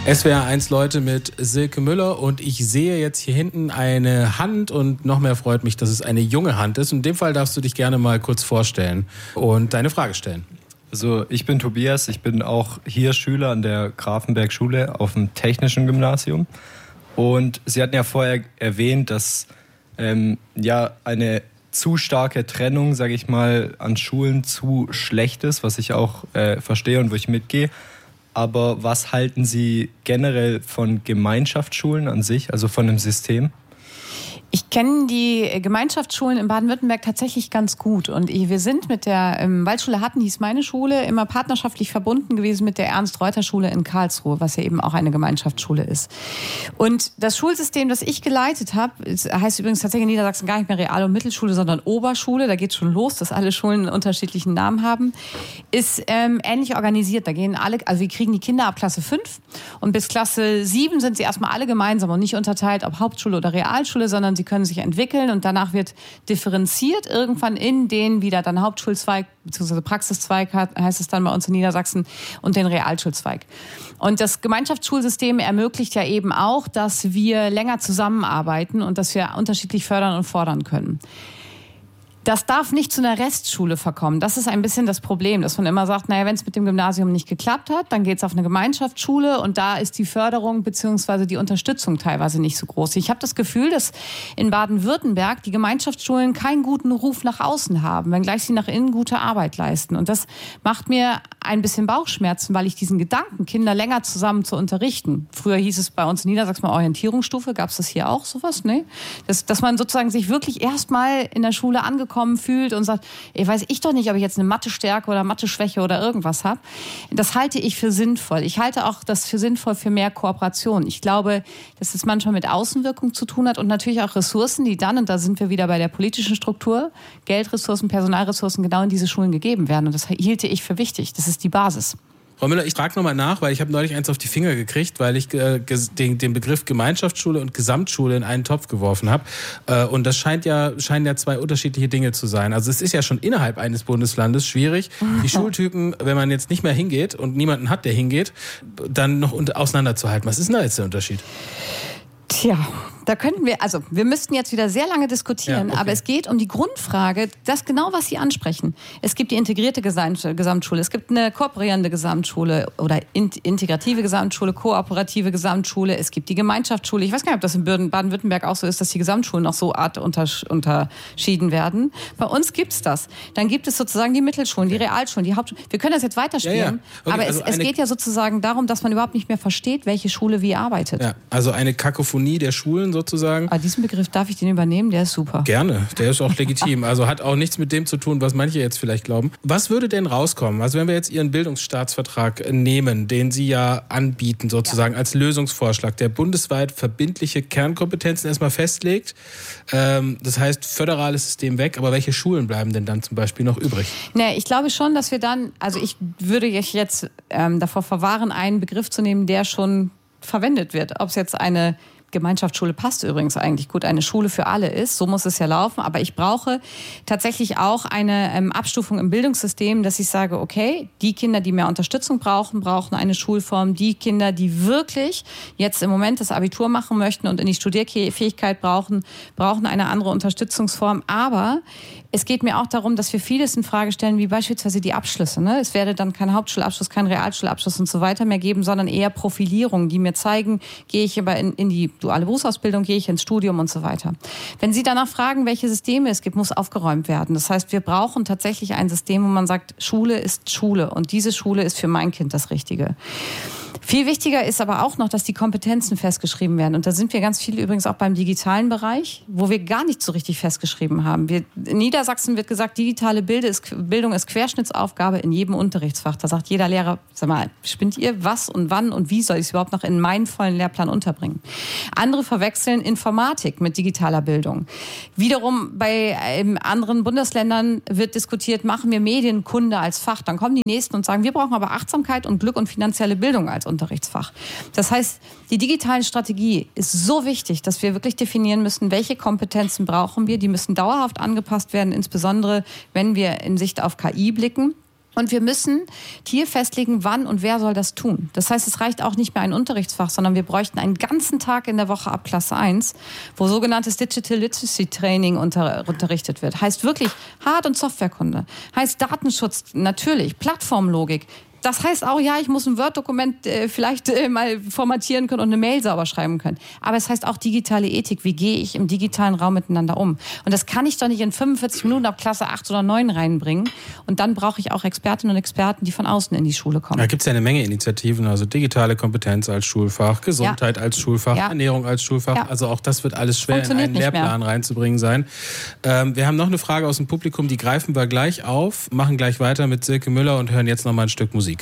SWR1 Leute mit Silke Müller und ich sehe jetzt hier hinten eine Hand und noch mehr freut mich, dass es eine junge Hand ist. Und in dem Fall darfst du dich gerne mal kurz vorstellen und deine Frage stellen. Also ich bin Tobias, ich bin auch hier Schüler an der Grafenberg-Schule auf dem Technischen Gymnasium. Und Sie hatten ja vorher erwähnt, dass eine zu starke Trennung, sage ich mal, an Schulen zu schlecht ist, was ich auch verstehe und wo ich mitgehe. Aber was halten Sie generell von Gemeinschaftsschulen an sich, also von dem System? Ich kenne die Gemeinschaftsschulen in Baden-Württemberg tatsächlich ganz gut. Und wir sind mit der Waldschule Hatten, hieß meine Schule, immer partnerschaftlich verbunden gewesen mit der Ernst-Reuter-Schule in Karlsruhe, was ja eben auch eine Gemeinschaftsschule ist. Und das Schulsystem, das ich geleitet habe, heißt übrigens tatsächlich in Niedersachsen gar nicht mehr Real- und Mittelschule, sondern Oberschule. Da geht es schon los, dass alle Schulen einen unterschiedlichen Namen haben. Ist ähnlich organisiert. Da gehen alle, also wir kriegen die Kinder ab Klasse 5 und bis Klasse 7 sind sie erstmal alle gemeinsam und nicht unterteilt, ob Hauptschule oder Realschule, sondern sie können sich entwickeln und danach wird differenziert irgendwann in den wieder dann Hauptschulzweig bzw. Praxiszweig heißt es dann bei uns in Niedersachsen und den Realschulzweig. Und das Gemeinschaftsschulsystem ermöglicht ja eben auch, dass wir länger zusammenarbeiten und dass wir unterschiedlich fördern und fordern können. Das darf nicht zu einer Restschule verkommen. Das ist ein bisschen das Problem, dass man immer sagt, naja, wenn es mit dem Gymnasium nicht geklappt hat, dann geht es auf eine Gemeinschaftsschule und da ist die Förderung bzw. die Unterstützung teilweise nicht so groß. Ich habe das Gefühl, dass in Baden-Württemberg die Gemeinschaftsschulen keinen guten Ruf nach außen haben, wenngleich sie nach innen gute Arbeit leisten. Und das macht mir ein bisschen Bauchschmerzen, weil ich diesen Gedanken, Kinder länger zusammen zu unterrichten. Früher hieß es bei uns in Niedersachsen mal Orientierungsstufe, gab es das hier auch sowas? Nee? Dass man sozusagen sich wirklich erstmal in der Schule angekommen fühlt und sagt, weiß ich doch nicht, ob ich jetzt eine Mathe-Stärke oder Mathe-Schwäche oder irgendwas habe. Das halte ich für sinnvoll. Ich halte auch das für sinnvoll für mehr Kooperation. Ich glaube, dass es manchmal mit Außenwirkung zu tun hat und natürlich auch Ressourcen, die dann, und da sind wir wieder bei der politischen Struktur, Geldressourcen, Personalressourcen genau in diese Schulen gegeben werden. Und das hielte ich für wichtig. Das ist die Basis. Frau Müller, ich frage nochmal nach, weil ich habe neulich eins auf die Finger gekriegt, weil ich den Begriff Gemeinschaftsschule und Gesamtschule in einen Topf geworfen habe. Und das scheinen ja zwei unterschiedliche Dinge zu sein. Also es ist ja schon innerhalb eines Bundeslandes schwierig, die Schultypen, wenn man jetzt nicht mehr hingeht und niemanden hat, der hingeht, dann noch auseinanderzuhalten. Was ist denn da jetzt der Unterschied? Tja, da könnten wir müssten jetzt wieder sehr lange diskutieren, ja, okay. Aber es geht um die Grundfrage, das genau, was Sie ansprechen. Es gibt die integrierte Gesamtschule, es gibt eine kooperierende Gesamtschule oder integrative Gesamtschule, kooperative Gesamtschule, es gibt die Gemeinschaftsschule. Ich weiß gar nicht, ob das in Baden-Württemberg auch so ist, dass die Gesamtschulen noch so unterschieden werden. Bei uns gibt's das. Dann gibt es sozusagen die Mittelschulen, die Realschulen, die Hauptschulen. Wir können das jetzt weiterspielen, ja. Okay, aber also es geht ja sozusagen darum, dass man überhaupt nicht mehr versteht, welche Schule wie arbeitet. Ja, also eine Kakophonie der Schulen sozusagen. Diesen Begriff, darf ich den übernehmen? Der ist super. Gerne, der ist auch legitim. Also hat auch nichts mit dem zu tun, was manche jetzt vielleicht glauben. Was würde denn rauskommen? Also wenn wir jetzt Ihren Bildungsstaatsvertrag nehmen, den Sie ja anbieten sozusagen als Lösungsvorschlag, der bundesweit verbindliche Kernkompetenzen erstmal festlegt. Das heißt, föderales System weg, aber welche Schulen bleiben denn dann zum Beispiel noch übrig? Ich glaube schon, dass wir dann, also ich würde jetzt davor verwahren, einen Begriff zu nehmen, der schon verwendet wird. Ob es jetzt eine Gemeinschaftsschule passt übrigens eigentlich gut, eine Schule für alle ist, so muss es ja laufen, aber ich brauche tatsächlich auch eine Abstufung im Bildungssystem, dass ich sage, okay, die Kinder, die mehr Unterstützung brauchen eine Schulform, die Kinder, die wirklich jetzt im Moment das Abitur machen möchten und in die Studierfähigkeit brauchen eine andere Unterstützungsform, aber es geht mir auch darum, dass wir vieles in Frage stellen, wie beispielsweise die Abschlüsse. Ne? Es werde dann kein Hauptschulabschluss, kein Realschulabschluss und so weiter mehr geben, sondern eher Profilierungen, die mir zeigen, gehe ich aber in die duale Berufsausbildung, gehe ich ins Studium und so weiter. Wenn Sie danach fragen, welche Systeme es gibt, muss aufgeräumt werden. Das heißt, wir brauchen tatsächlich ein System, wo man sagt, Schule ist Schule und diese Schule ist für mein Kind das Richtige. Viel wichtiger ist aber auch noch, dass die Kompetenzen festgeschrieben werden. Und da sind wir ganz viel übrigens auch beim digitalen Bereich, wo wir gar nicht so richtig festgeschrieben haben. In Niedersachsen wird gesagt, digitale Bildung ist Querschnittsaufgabe in jedem Unterrichtsfach. Da sagt jeder Lehrer, sag mal, spinnt ihr, was und wann und wie soll ich es überhaupt noch in meinen vollen Lehrplan unterbringen? Andere verwechseln Informatik mit digitaler Bildung. Wiederum bei anderen Bundesländern wird diskutiert, machen wir Medienkunde als Fach. Dann kommen die Nächsten und sagen, wir brauchen aber Achtsamkeit und Glück und finanzielle Bildung als Unterrichtsfach. Das heißt, die digitale Strategie ist so wichtig, dass wir wirklich definieren müssen, welche Kompetenzen brauchen wir. Die müssen dauerhaft angepasst werden, insbesondere wenn wir in Sicht auf KI blicken. Und wir müssen hier festlegen, wann und wer soll das tun. Das heißt, es reicht auch nicht mehr ein Unterrichtsfach, sondern wir bräuchten einen ganzen Tag in der Woche ab Klasse 1, wo sogenanntes Digital Literacy Training unterrichtet wird. Heißt wirklich Hard- und Softwarekunde. Heißt Datenschutz, natürlich, Plattformlogik. Das heißt auch, ja, ich muss ein Word-Dokument vielleicht mal formatieren können und eine Mail sauber schreiben können. Aber es heißt auch digitale Ethik. Wie gehe ich im digitalen Raum miteinander um? Und das kann ich doch nicht in 45 Minuten ab Klasse 8 oder 9 reinbringen. Und dann brauche ich auch Expertinnen und Experten, die von außen in die Schule kommen. Da gibt es ja eine Menge Initiativen, also digitale Kompetenz als Schulfach, Gesundheit als Schulfach, Ernährung als Schulfach. Ja. Also auch das wird alles schwer in einen Lehrplan reinzubringen sein. Wir haben noch eine Frage aus dem Publikum, die greifen wir gleich auf, machen gleich weiter mit Silke Müller und hören jetzt noch mal ein Stück Musik.